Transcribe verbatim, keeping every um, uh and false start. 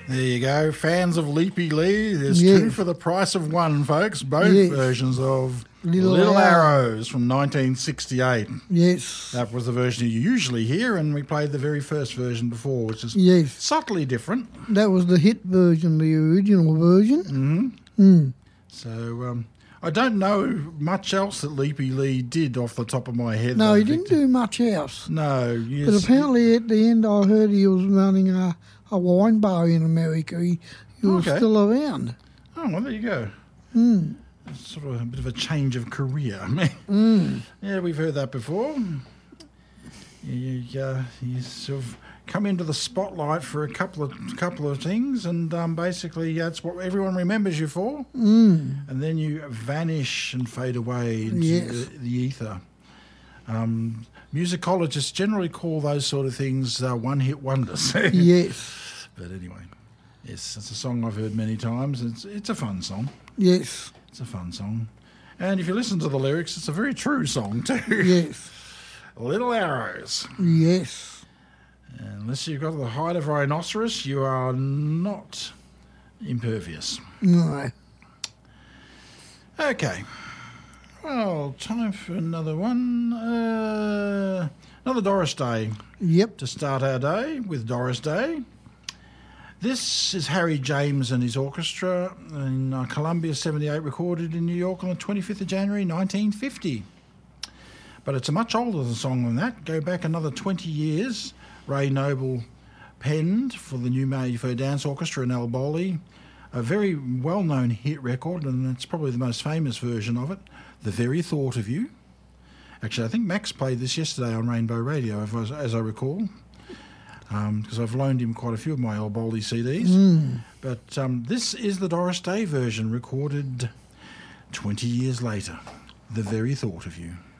There you go. Fans of Leapy Lee, there's Yes. two for the price of one, folks. Both Yes. versions of Little Little, Arrows. Arrows from nineteen sixty-eight. Yes. That was the version you usually hear, and we played the very first version before, which is Yes. subtly different. That was the hit version, the original version. Mm-hmm. Mm. So um, I don't know much else that Leapy Lee did off the top of my head. No, though, he didn't Victor. do much else. No, yes. But apparently at the end I heard he was running a, a wine bar in America. He, he was Okay. still around. Oh, well, there you go. Mm. Sort of a bit of a change of career. Mm. Yeah, we've heard that before. You, you, uh, you sort of come into the spotlight for a couple of couple of things, and um, basically that's what everyone remembers you for. Mm. And then you vanish and fade away into Yes. the, the ether. Um, musicologists generally call those sort of things uh, one-hit wonders. Yes. But anyway, yes, it's a song I've heard many times. It's it's a fun song. Yes. It's a fun song. And if you listen to the lyrics, it's a very true song too. Yes. Little Arrows. Yes. Unless you've got the hide of a rhinoceros, you are not impervious. No. Okay. Well, time for another one. Uh, another Doris Day Yep. to start our day with Doris Day. This is Harry James and his orchestra in uh, Columbia seventy-eight, recorded in New York on the twenty-fifth of January nineteen fifty. But it's a much older song than that. Go back another twenty years. Ray Noble penned for the New Mayfair Dance Orchestra in El Boli. A very well-known hit record, and it's probably the most famous version of it, The Very Thought of You. Actually, I think Max played this yesterday on Rainbow Radio, if I, as I recall, because um, I've loaned him quite a few of my El Boli C Ds. Mm. But um, this is the Doris Day version, recorded twenty years later. The Very Thought of You.